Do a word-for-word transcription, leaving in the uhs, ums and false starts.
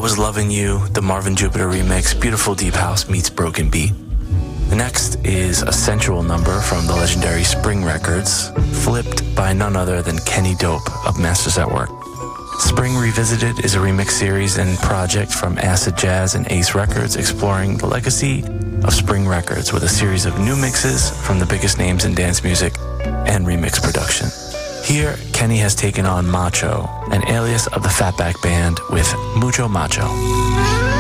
Was Loving You, the Marvin Jupiter remix, beautiful deep house meets broken beat. The next is a sensual number from the legendary Spring Records, flipped by none other than Kenny Dope of Masters at Work. Spring Revisited is a remix series and project from Acid Jazz and Ace Records exploring the legacy of Spring Records with a series of new mixes from the biggest names in dance music and remix production. Here, Kenny has taken on Macho, an alias of the Fatback Band, with Mucho Macho.